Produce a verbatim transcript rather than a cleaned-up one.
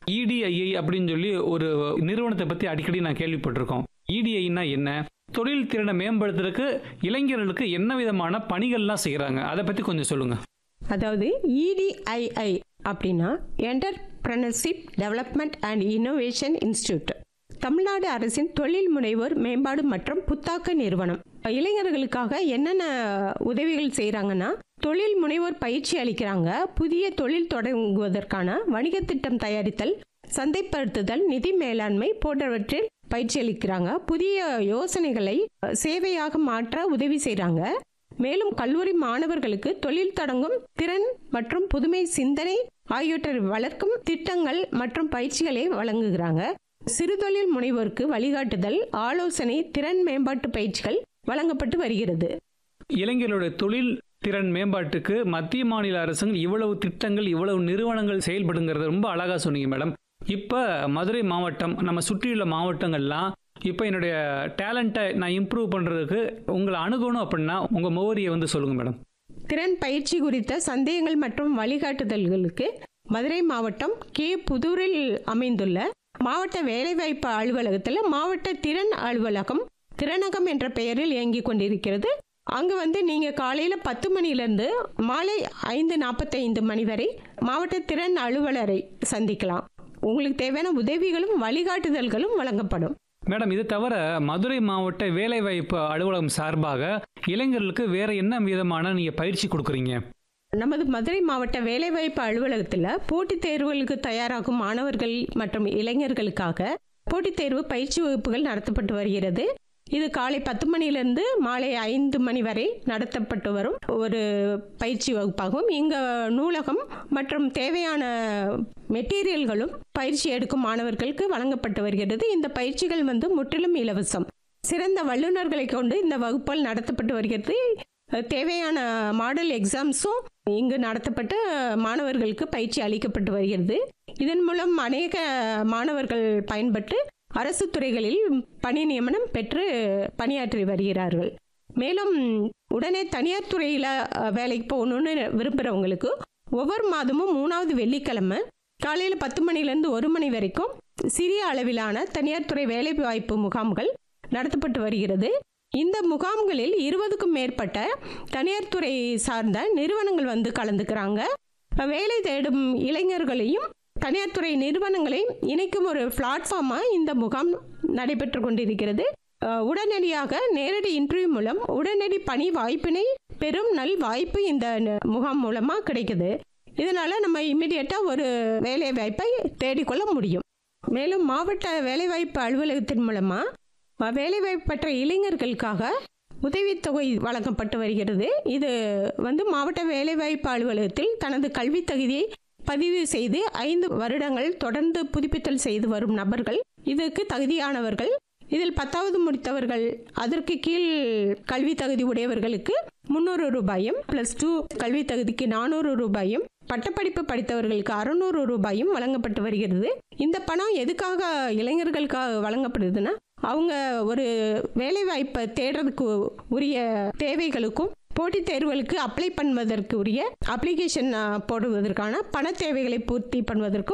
EDII அப்படின்னு சொல்லி ஒரு நிறுவனத்தை பத்தி அடிக்கடி நான் கேள்விப்பட்டிருக்கோம். இடிஐனா என்ன? தொழில் திறனை மேம்படுத்துறதுக்கு இளைஞர்களுக்கு என்ன விதமான பணிகள்லாம் செய்யறாங்க? அதை பத்தி கொஞ்சம் சொல்லுங்க. அதாவது இடிஐஐ அப்படின்னா entrepreneurship development and innovation institute, Tamil Nadu அரசின் தொழில் முனைவோர் மேம்பாடு மற்றும் புத்தாக்க நிறுவனம். இளைஞர்களுக்காக என்னென்ன உதவிகள் செய்கிறாங்கன்னா, தொழில் முனைவோர் பயிற்சி அளிக்கிறாங்க, புதிய தொழில் தொடங்குவதற்கான வணிக திட்டம் தயாரித்தல், சந்தைப்படுத்துதல், நிதி மேலாண்மை போன்றவற்றில் பயிற்சி அளிக்கிறாங்க, புதிய யோசனைகளை சேவையாக மாற்ற உதவி செய்கிறாங்க. மேலும் கல்லூரி மாணவர்களுக்கு தொழில் தொடங்கும் திறன் மற்றும் புதுமை சிந்தனை ஆகியவற்றை வளர்க்கும் திட்டங்கள் மற்றும் பயிற்சிகளை வழங்குகிறாங்க. சிறுதொழில் முனைவோருக்கு வழிகாட்டுதல், ஆலோசனை, திறன் மேம்பாட்டு பயிற்சிகள் வழங்கப்பட்டு வருகிறது. இளைஞர்களுடைய தொழில் திறன் மேம்பாட்டுக்கு மத்திய மாநில அரசுகள் இவ்வளவு திட்டங்கள், இவ்வளவு நிறுவனங்கள் செயல்படுங்கிறது ரொம்ப அழகா சொன்னீங்க மேடம். இப்ப மதுரை மாவட்டம், நம்ம சுற்றியுள்ள மாவட்டங்கள்லாம் இப்ப என்னுடைய டேலண்ட்டை நான் இம்ப்ரூவ் பண்றதுக்கு உங்களை அணுகணும் அப்படின்னா உங்க முகவரியை வந்து சொல்லுங்க மேடம். திறன் பயிற்சி குறித்த சந்தேகங்கள் மற்றும் வழிகாட்டுதல்களுக்கு மதுரை மாவட்டம் கே புதூரில் அமைந்துள்ள மாவட்ட வேலைவாய்ப்பு அலுவலகத்தில் மாவட்ட திறன் அலுவலகம் திறனகம் என்ற பெயரில் இயங்கிக் கொண்டிருக்கிறது. அங்கு வந்து நீங்கள் காலையில் பத்து மணிலேருந்து மாலை ஐந்து நாற்பத்தைந்து மணி வரை மாவட்ட திறன் அலுவலரை சந்திக்கலாம். உங்களுக்கு தேவையான உதவிகளும் வழிகாட்டுதல்களும் வழங்கப்படும். மேடம், இது தவிர மதுரை மாவட்ட வேலைவாய்ப்பு அலுவலகம் சார்பாக இளைஞர்களுக்கு வேற என்ன விதமான நீங்க பயிற்சி கொடுக்குறீங்க? நமது மதுரை மாவட்ட வேலைவாய்ப்பு அலுவலகத்தில் போட்டித் தேர்வுகளுக்கு தயாராகும் மாணவர்கள் மற்றும் இளைஞர்களுக்காக போட்டித் தேர்வு பயிற்சி வகுப்புகள் நடத்தப்பட்டு வருகிறது. இது காலை பத்து மணிலிருந்து மாலை ஐந்து மணி வரை நடத்தப்பட்டு வரும் ஒரு பயிற்சி வகுப்பாகும். இங்கே நூலகம் மற்றும் தேவையான மெட்டீரியல்களும் பயிற்சி எடுக்கும் மாணவர்களுக்கு வழங்கப்பட்டு வருகிறது. இந்த பயிற்சிகள் வந்து முற்றிலும் இலவசம். சிறந்த வல்லுநர்களை கொண்டு இந்த வகுப்புகள் நடத்தப்பட்டு வருகிறது. தேவையான மாடல் எக்ஸாம்ஸும் இங்கு நடத்தப்பட்டு மாணவர்களுக்கு பயிற்சி அளிக்கப்பட்டு வருகிறது. இதன் மூலம் அநேக மாணவர்கள் பயன்பட்டு அரசு துறைகளில் பணி நியமனம் பெற்று பணியாற்றி வருகிறார்கள். மேலும் உடனே தனியார் துறையில் வேலைக்கு போகணுன்னு விரும்புகிறவங்களுக்கு ஒவ்வொரு மாதமும் மூணாவது வெள்ளிக்கிழமை காலையில் பத்து மணிலேருந்து ஒரு மணி வரைக்கும் சிறிய அளவிலான தனியார் துறை வேலை வாய்ப்பு முகாம்கள் நடத்தப்பட்டு வருகிறது. இந்த முகாம்களில் இருபதுக்கும் மேற்பட்ட தனியார் துறை சார்ந்த நிறுவனங்கள் வந்து கலந்துக்கிறாங்க. வேலை தேடும் இளைஞர்களையும் தனியார் துறை நிறுவனங்களையும் இணைக்கும் ஒரு பிளாட்ஃபார்மாக இந்த முகாம் நடைபெற்று கொண்டிருக்கிறது. உடனடியாக நேரடி இன்டர்வியூ மூலம் உடனடி பணி வாய்ப்பினை பெறும் நல் வாய்ப்பு இந்த முகாம் மூலமாக கிடைக்குது. இதனால் நம்ம இம்மிடியட்டாக ஒரு வேலை வாய்ப்பை தேடிக்கொள்ள முடியும். மேலும் மாவட்ட வேலைவாய்ப்பு அலுவலகத்தின் மூலமாக வேலைவாய்ப்பு பெற்ற இளைஞர்களுக்காக உதவித்தொகை வழங்கப்பட்டு வருகிறது. இது வந்து மாவட்ட வேலைவாய்ப்பு அலுவலகத்தில் தனது கல்வி தகுதியை பதிவு செய்து ஐந்து வருடங்கள் தொடர்ந்து புதுப்பித்தல் செய்து வரும் நபர்கள் இதற்கு தகுதியானவர்கள். இதில் பத்தாவது முடித்தவர்கள், அதற்கு கீழ் கல்வி தகுதி உடையவர்களுக்கு முன்னூறு ரூபாயும், பிளஸ் டூ கல்வி தகுதிக்கு நானூறு ரூபாயும், பட்டப்படிப்பு படித்தவர்களுக்கு அறுநூறு ரூபாயும் வழங்கப்பட்டு வருகிறது. இந்த பணம் எதுக்காக இளைஞர்களுக்காக வழங்கப்படுதுன்னா, அவங்க ஒரு வேலைவாய்ப்பை தேடுறதுக்கு உரிய தேவைகளுக்கும் போட்டித் தேர்வுகளுக்கு அப்ளை பண்ணுவதற்கு உரிய அப்ளிகேஷன் போடுவதற்கான பண தேவைகளை பூர்த்தி பண்ணுவதற்கும்